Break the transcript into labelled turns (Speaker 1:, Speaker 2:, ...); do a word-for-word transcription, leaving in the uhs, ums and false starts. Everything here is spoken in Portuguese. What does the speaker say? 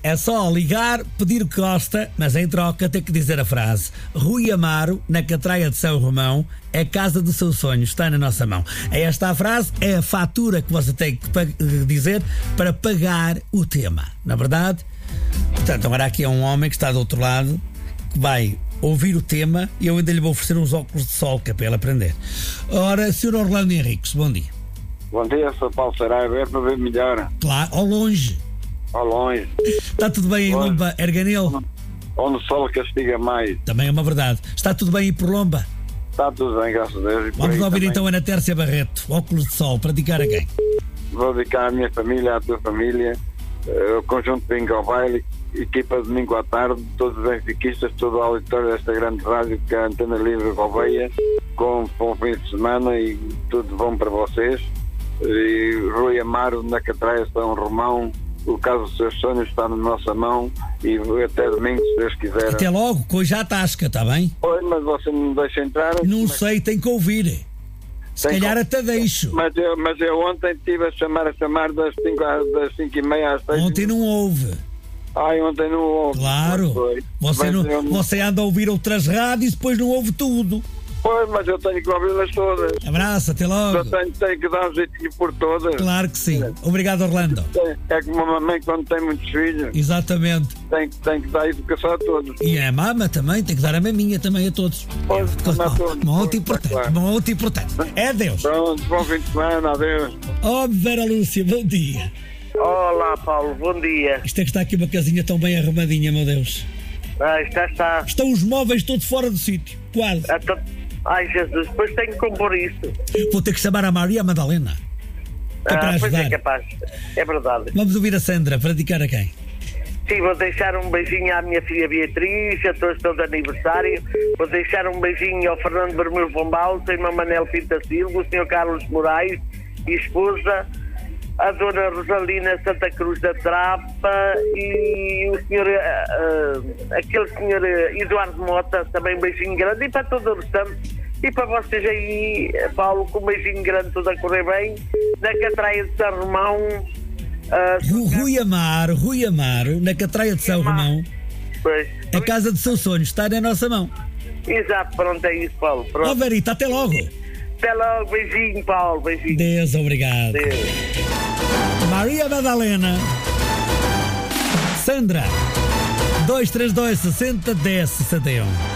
Speaker 1: É só ligar, pedir o que gosta, mas em troca tem que dizer a frase: Rui Amaro, na Catraia de São Romão, é a casa do seu sonho, está na nossa mão. É esta a frase, é a fatura que você tem que dizer para pagar o tema, na verdade? Portanto, agora aqui é um homem que está do outro lado, que vai ouvir o tema e eu ainda lhe vou oferecer uns óculos de sol, que é para ele aprender. Ora, senhor Orlando Henriques, bom dia.
Speaker 2: Bom dia, sou Paulo Saraiva, é para ver melhor.
Speaker 1: Claro, ao longe.
Speaker 2: Ao longe.
Speaker 1: Está tudo bem em Lomba, Erganil?
Speaker 2: Onde o sol castiga mais.
Speaker 1: Também é uma verdade. Está tudo bem aí por Lomba?
Speaker 2: Está tudo bem, graças a Deus.
Speaker 1: Vamos ouvir
Speaker 2: também.
Speaker 1: Então a Ana Tércia Barreto, óculos de sol, para dedicar a quem?
Speaker 2: Vou dedicar à minha família, à tua família, uh, o conjunto de Bingo ao Baile, equipa de domingo à tarde, todos os benfiquistas, todo o auditório desta grande rádio que é a Antena Livre Gouveia, com bom fim de semana e tudo bom para vocês. E Rui Amaro, na Catraia São Romão, o caso dos seus sonhos está na nossa mão e até domingo, se Deus quiser.
Speaker 1: Até logo, que hoje já a tasca, está bem?
Speaker 2: Oi, mas você não me deixa entrar?
Speaker 1: Não
Speaker 2: mas...
Speaker 1: sei, tem que ouvir. Se
Speaker 2: tem
Speaker 1: calhar
Speaker 2: que...
Speaker 1: até deixo.
Speaker 2: Mas eu, mas eu ontem estive a chamar, a chamar das cinco e meia às seis.
Speaker 1: Ontem não houve.
Speaker 2: Ai, ontem não houve.
Speaker 1: Claro. Você, não, eu... você anda a ouvir outras rádios e depois não ouve tudo.
Speaker 2: Pois, mas eu tenho que ouvi-las todas.
Speaker 1: Abraço, até logo.
Speaker 2: Eu tenho, tenho que dar um jeitinho por todas.
Speaker 1: Claro que sim. Obrigado, Orlando.
Speaker 2: É como uma mãe quando tem muitos filhos.
Speaker 1: Exatamente.
Speaker 2: Tem, tem que dar educação a todos.
Speaker 1: E a mama também, tem que dar a maminha também a todos.
Speaker 2: Pois, a todos.
Speaker 1: Muito importante, claro. Muito importante. É Deus.
Speaker 2: Pronto, bom fim de semana, adeus.
Speaker 1: Oh, Vera Lúcia, bom dia.
Speaker 3: Olá, Paulo, bom dia.
Speaker 1: Isto é que está aqui uma casinha tão bem arrumadinha, meu Deus.
Speaker 3: Ah, está, está.
Speaker 1: Estão os móveis todos fora do sítio, quase.
Speaker 3: Ah, tô... Ai, Jesus, depois tenho que compor isto.
Speaker 1: Vou ter que chamar a Maria Madalena. Que é
Speaker 3: ah,
Speaker 1: para
Speaker 3: pois
Speaker 1: ajudar.
Speaker 3: é capaz, é verdade.
Speaker 1: Vamos ouvir a Sandra, para dedicar a quem?
Speaker 3: Sim, vou deixar um beijinho à minha filha Beatriz, a todos estão de aniversário. Vou deixar um beijinho ao Fernando Vermelho Pombal, ao senhor Manel Pinta Silva, o senhor Carlos Moraes e esposa, a dona Rosalina Santa Cruz da Trapa e o senhor, uh, uh, aquele senhor uh, Eduardo Mota, também um beijinho grande, e para todo o restante. E para vocês aí, Paulo, com um beijinho grande, tudo a correr bem, na Catraia de São Romão. Uh,
Speaker 1: Rui Amaro, Rui Amaro, na Catraia de São Romão.
Speaker 3: Pois.
Speaker 1: A casa do seu sonho está na nossa mão.
Speaker 3: Exato, pronto, é isso, Paulo. Pronto.
Speaker 1: Oh, Verita, até logo.
Speaker 3: Até logo, beijinho, Paulo, beijinho.
Speaker 1: Deus, obrigado.
Speaker 3: Deus.
Speaker 1: Maria Madalena. Sandra. dois três dois, sessenta, dez, sessenta e um.